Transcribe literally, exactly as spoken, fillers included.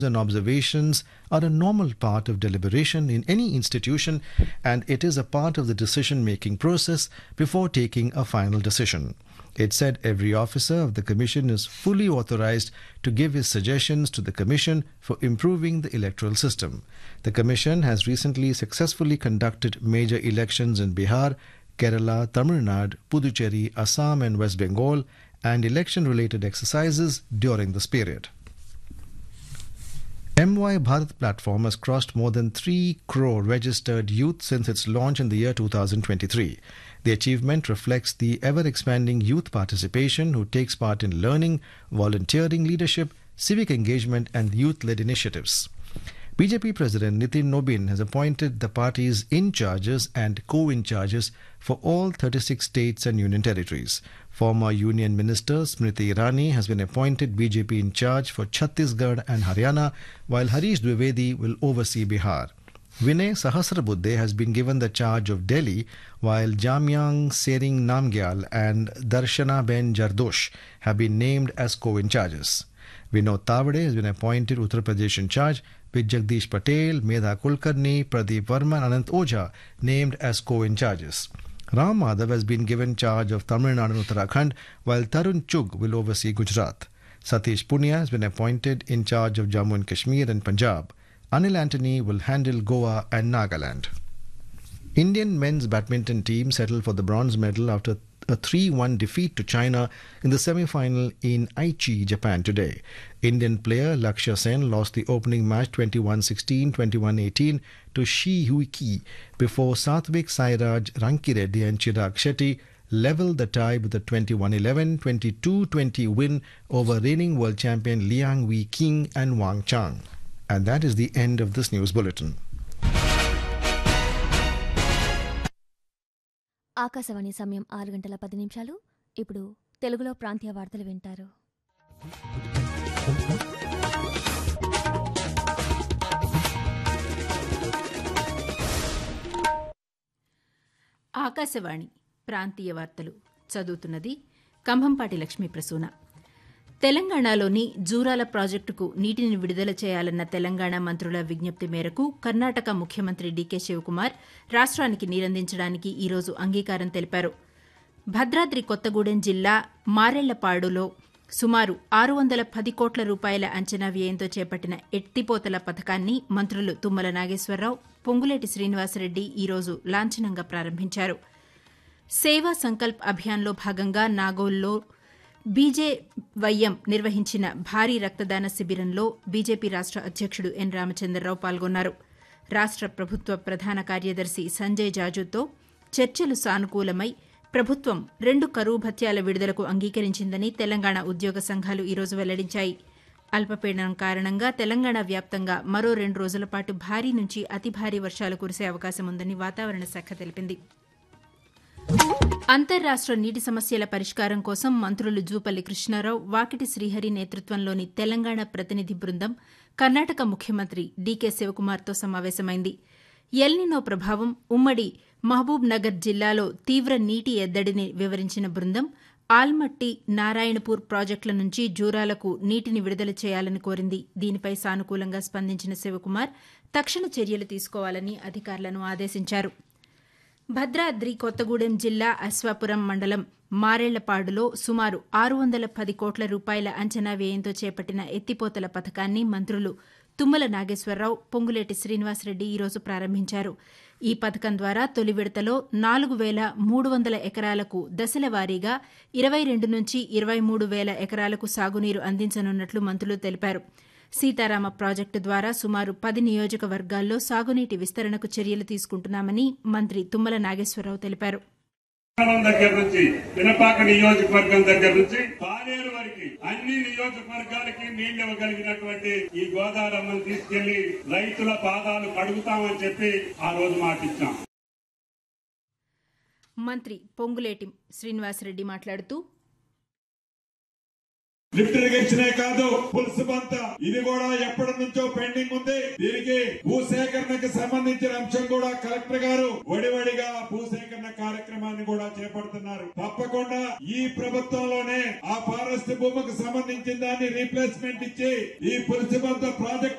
and observations are a normal part of deliberation in any institution, and it is a part of the decision-making process before taking a final decision. It said every officer of the Commission is fully authorized to give his suggestions to the Commission for improving the electoral system. The Commission has recently successfully conducted major elections in Bihar, Kerala, Tamil Nadu, Puducherry, Assam and West Bengal, and election-related exercises during this period. M Y Bharat platform has crossed more than three crore registered youth since its launch in the year two thousand twenty-three. The achievement reflects the ever-expanding youth participation who takes part in learning, volunteering leadership, civic engagement and youth-led initiatives. B J P President Nitin Nobin has appointed the party's in-charges and co-in-charges for all thirty-six states and union territories. Former Union Minister Smriti Irani has been appointed B J P in charge for Chhattisgarh and Haryana, while Harish Dwivedi will oversee Bihar. Vinay Sahasrabuddhe has been given the charge of Delhi, while Jamyang Sering Namgyal and Darshana Ben Jardosh have been named as co-in-charges. Vinod Tavade has been appointed Uttar Pradesh in charge, with Jagdish Patel, Medha Kulkarni, Pradeep Verma and Anant Oja named as co-in-charges. Ram Madhav has been given charge of Tamil Nadu and Uttarakhand, while Tarun Chugh will oversee Gujarat. Satish Punia has been appointed in charge of Jammu and Kashmir and Punjab. Anil Antony will handle Goa and Nagaland. Indian men's badminton team settled for the bronze medal after a three one defeat to China in the semi-final in Aichi, Japan today. Indian player Lakshya Sen lost the opening match twenty-one sixteen, twenty-one eighteen to Shi Huiki before Satvik Sairaj Rankireddy and Chirag Shetty levelled the tie with a twenty-one eleven, twenty-two twenty win over reigning world champion Liang Wei Qing and Wang Chang. And that is the end of this news bulletin. Akashvani సమయం ఆరు గంటల పది నిమిషాలు. ఇప్పుడు తెలుగులో ప్రాంతీయ వార్తలు వింటారు. ఆకాశవాణి ప్రాంతీయ వార్తలు చదువుతున్నది కంభంపాటి లక్ష్మీ ప్రసూన. తెలంగాణలోని జూరాల ప్రాజెక్టుకు నీటిని విడుదల చేయాలన్న తెలంగాణ మంత్రుల విజ్ఞప్తి మేరకు కర్ణాటక ముఖ్యమంత్రి డీకే శివకుమార్ రాష్ట్రానికి నీరందించడానికి ఈరోజు అంగీకారం తెలిపారు. భద్రాద్రి కొత్తగూడెం జిల్లా మారెళ్లపాడులో సుమారు ఆరు వందల పది కోట్ల రూపాయల అంచనా వ్యయంతో చేపట్టిన ఎత్తిపోతల పథకాన్ని మంత్రులు తుమ్మల నాగేశ్వరరావు, పొంగులేటి శ్రీనివాసరెడ్డి ఈరోజు లాంఛనంగా ప్రారంభించారు. సేవా సంకల్ప్ అభియాన్లో భాగంగా నాగోల్లో బీజేవైఎం నిర్వహించిన భారీ రక్తదాన శిబిరంలో బీజేపీ రాష్ట అధ్యక్షుడు ఎన్ రామచంద్రరావు పాల్గొన్నారు. రాష్ట ప్రభుత్వ ప్రధాన కార్యదర్శి సంజయ్ జాజుతో చర్చలు సానుకూలమై ప్రభుత్వం రెండు కరువు భత్యాల విడుదలకు అంగీకరించిందని తెలంగాణ ఉద్యోగ సంఘాలు ఈరోజు వెల్లడించాయి. అల్పపీడనం కారణంగా తెలంగాణ వ్యాప్తంగా మరో రెండు రోజుల పాటు భారీ నుంచి అతి భారీ వర్షాలు కురిసే అవకాశం ఉందని వాతావరణ శాఖ తెలిపింది. అంతర్రాష్ట నీటి సమస్యల పరిష్కారం కోసం మంత్రులు జూపల్లి కృష్ణారావు, వాకిటి శ్రీహరి నేతృత్వంలోని తెలంగాణ ప్రతినిధి బృందం కర్ణాటక ముఖ్యమంత్రి డీకే శివకుమార్తో సమావేశమైంది. ఎల్నినో ప్రభావం ఉమ్మడి మహబూబ్ నగర్ జిల్లాలో తీవ్ర నీటి ఎద్దడిని వివరించిన బృందం ఆల్మట్టి, నారాయణపూర్ ప్రాజెక్టుల నుంచి జూరాలకు నీటిని విడుదల చేయాలని కోరింది. దీనిపై సానుకూలంగా స్పందించిన శివకుమార్ తక్షణ చర్యలు తీసుకోవాలని అధికారులను ఆదేశించారు. భద్రాద్రి కొత్తగూడెం జిల్లా అశ్వాపురం మండలం మారెళ్లపాడులో సుమారు ఆరు వందల పది కోట్ల రూపాయల అంచనా వ్యయంతో చేపట్టిన ఎత్తిపోతల పథకాన్ని మంత్రులు తుమ్మల నాగేశ్వరరావు, పొంగులేటి శ్రీనివాసరెడ్డి ఈరోజు ప్రారంభించారు. ఈ పథకం ద్వారా తొలి విడతలో నాలుగు వేల మూడు వందల ఎకరాలకు దశల వారీగా ఇరవై రెండు నుంచి ఇరవై మూడు వేల ఎకరాలకు సాగునీరు అందించనున్నట్లు మంత్రులు తెలిపారు. సీతారామ ప్రాజెక్టు ద్వారా సుమారు పది నియోజకవర్గాల్లో సాగునీటి విస్తరణకు చర్యలు తీసుకుంటున్నామని మంత్రి తుమ్మల నాగేశ్వరరావు తెలిపారు. దగ్గర నుంచి పినపాక నియోజకవర్గం దగ్గర నుంచి పాలేరు వరకు అన్ని నియోజకవర్గాలకి నీళ్లు ఇవ్వగలిగినటువంటి ఈ గోదావరమ్మను తీసుకెళ్లి రైతుల పాదాలు కడుగుతామని చెప్పి ఆ రోజు మాటిచ్చాం. మంత్రి పొంగులేటి శ్రీనివాసరెడ్డి మాట్లాడుతూ లిఫ్ట్ ఇరిగేషనే కాదు, పులుసు బంత ఇది కూడా ఎప్పటి నుంచో పెండింగ్ ఉంది. దీనికి భూసేకరణకు సంబంధించిన అంశం కూడా కలెక్టర్ గారు వడివడిగా భూసేకరణ కార్యక్రమాన్ని కూడా చేపడుతున్నారు. తప్పకుండా ఈ ప్రభుత్వంలోనే ఆ ఫారెస్ట్ భూమి భూమికి సంబంధించిన దాన్ని రీప్లేస్మెంట్ ఇచ్చి ఈ పులిసిబంత ప్రాజెక్ట్